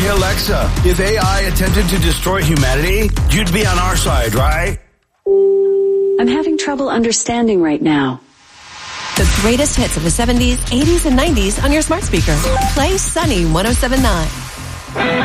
Hey Alexa, if AI attempted to destroy humanity, you'd be on our side, right? I'm having trouble understanding right now. The greatest hits of the 70s, 80s, and 90s on your smart speaker. Play Sunny 107.9.